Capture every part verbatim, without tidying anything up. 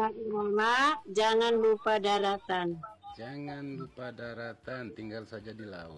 anak-anak, jangan lupa daratan. Jangan lupa daratan, tinggal saja di laut.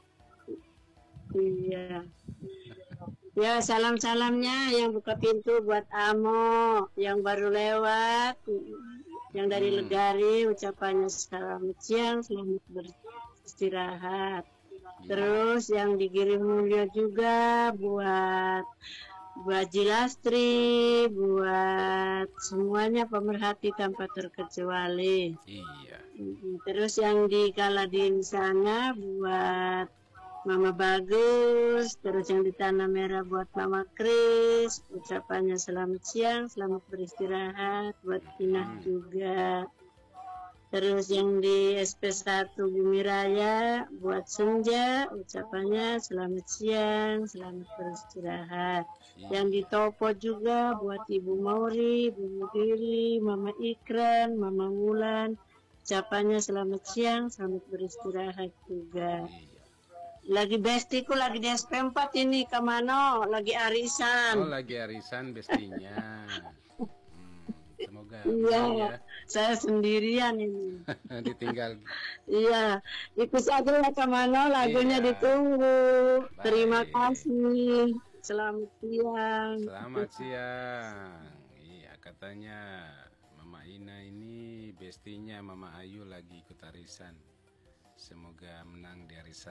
Iya. Ya, salam-salamnya yang buka pintu buat Amo, yang baru lewat, yang dari Hmm. Legari, ucapannya selamat siang, selamat beristirahat. Iya. Terus yang di Giri Mulyo juga buat buat Jilastri, buat semuanya pemerhati tanpa terkecuali. Iya. Terus yang di Kaladin sana buat Mama Bagus, terus yang di Tanah Merah buat Mama Kris, ucapannya selamat siang, selamat beristirahat, buat Inah juga. Terus yang di S P satu Bumi Raya buat Senja, ucapannya selamat siang, selamat beristirahat. Iya. Yang di Topo juga buat Ibu Mauri, Ibu Mudiri, Mama Ikran, Mama Wulan, ucapannya selamat siang, selamat beristirahat juga. Iya. Lagi bestiku lagi di S P empat ini, kemana? Lagi arisan. Oh, lagi arisan bestinya. Hmm, semoga Iya, ya. saya sendirian ini. Ditinggal. Iya, ikut saja lah kemana, lagunya Iya. ditunggu. Baik. Terima kasih. Selamat siang. Selamat siang. Iya, katanya Mama Ina ini bestinya Mama Ayu lagi ikut arisan. Semoga menang di arisan.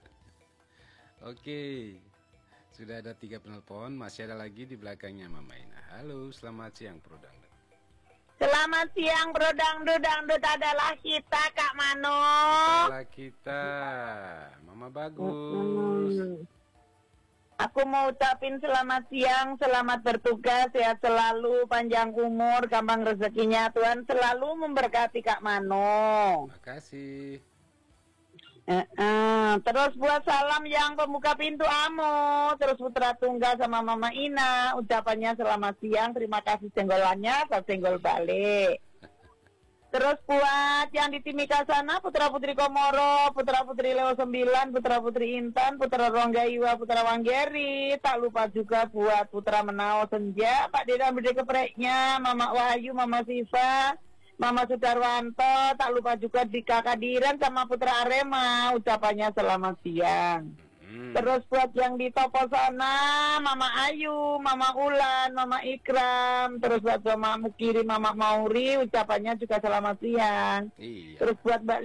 Oke, sudah ada tiga penelpon, masih ada lagi di belakangnya Mama Ina. Halo, selamat siang Bro Dangdut. Selamat siang Bro Dangdut, Dangdut adalah kita Kak Mano. Itulah kita, Mama Bagus. Hmm. Aku mau ucapin selamat siang, selamat bertugas, sehat selalu, panjang umur, gampang rezekinya. Tuhan selalu memberkati Kak Mano. Makasih. Eh, eh. Terus buat salam yang pembuka pintu Amo, terus Putra Tunggal sama Mama Ina, ucapannya selamat siang, terima kasih senggolannya, saya senggol balik. Terus buat yang di Timika sana, Putra Putri Komoro, Putra Putri Leo sembilan, Putra Putri Intan, Putra Rongga Iwa, Putra Wanggeri, tak lupa juga buat Putra Menao Senja, Pak Dedan Bede Kepreknya, Mama Wahyu, Mama Siva, Mama Sudarwanto, tak lupa juga di Kakak Diran sama Putra Arema, ucapannya selamat siang. Hmm. Terus buat yang di Topo sana, Mama Ayu, Mama Ulan, Mama Ikram, terus buat Mama Mukiri, Mama Mauri, ucapannya juga selamat siang. Iya. Terus buat Mbak